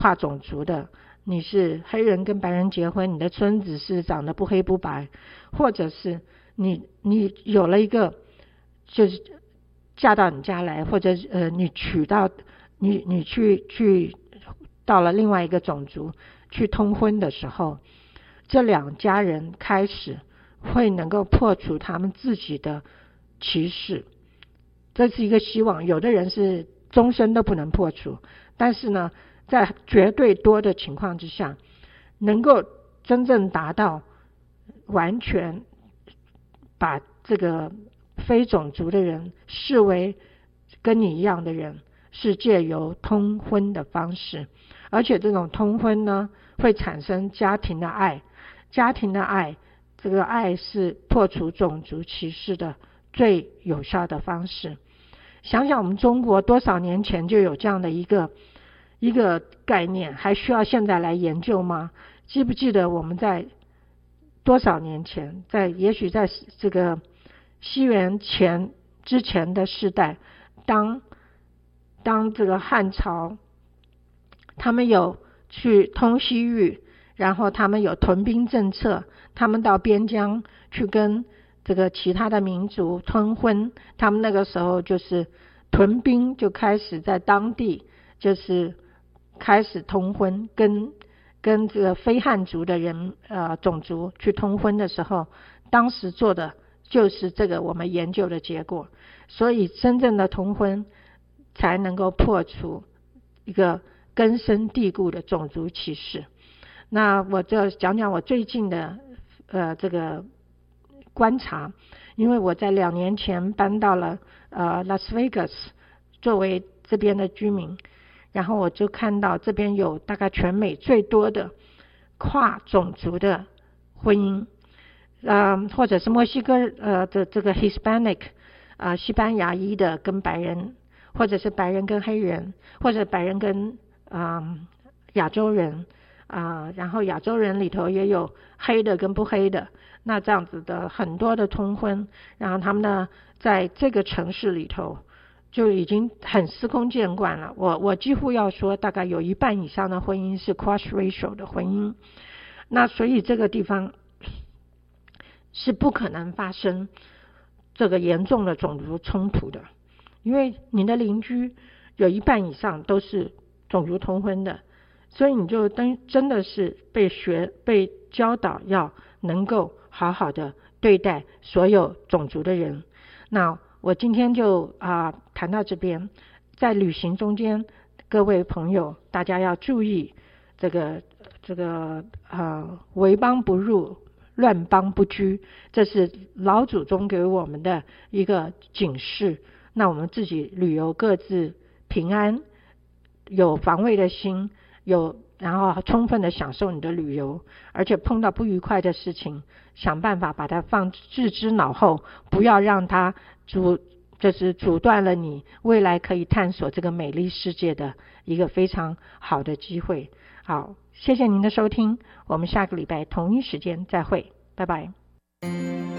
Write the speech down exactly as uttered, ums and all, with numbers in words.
跨种族的，你是黑人跟白人结婚，你的孙子是长得不黑不白，或者是你你有了一个就是嫁到你家来，或者呃你娶到你你去去到了另外一个种族去通婚的时候，这两家人开始会能够破除他们自己的歧视，这是一个希望。有的人是终身都不能破除，但是呢在绝对多的情况之下，能够真正达到完全把这个非种族的人视为跟你一样的人，是借由通婚的方式。而且这种通婚呢会产生家庭的爱，家庭的爱，这个爱是破除种族歧视的最有效的方式。想想我们中国多少年前就有这样的一个一个概念，还需要现在来研究吗？记不记得我们在多少年前，在也许在这个西元前之前的世代，当当这个汉朝他们有去通西域，然后他们有屯兵政策，他们到边疆去跟这个其他的民族通婚，他们那个时候就是屯兵就开始在当地就是开始通婚，跟跟这个非汉族的人呃种族去通婚的时候，当时做的就是这个我们研究的结果。所以真正的通婚才能够破除一个根深蒂固的种族歧视。那我就讲讲我最近的呃这个观察，因为我在两年前搬到了呃拉斯维加斯作为这边的居民，然后我就看到这边有大概全美最多的跨种族的婚姻，呃或者是墨西哥呃的这个 Hispanic 啊、呃、西班牙裔的跟白人，或者是白人跟黑人，或者白人跟啊亚洲人啊、呃，然后亚洲人里头也有黑的跟不黑的，那这样子的很多的通婚，然后他们呢在这个城市里头就已经很司空见惯了。我我几乎要说大概有一半以上的婚姻是 cross racial 的婚姻，那所以这个地方是不可能发生这个严重的种族冲突的，因为你的邻居有一半以上都是种族通婚的，所以你就真的是被学被教导要能够好好的对待所有种族的人。那我今天就啊、呃、谈到这边，在旅行中间，各位朋友大家要注意这个这个呃为邦不入，乱邦不居，这是老祖宗给我们的一个警示。那我们自己旅游各自平安，有防卫的心，有然后充分的享受你的旅游，而且碰到不愉快的事情，想办法把它放置之脑后，不要让它阻就是阻断了你未来可以探索这个美丽世界的一个非常好的机会。好，谢谢您的收听，我们下个礼拜同一时间再会，拜拜。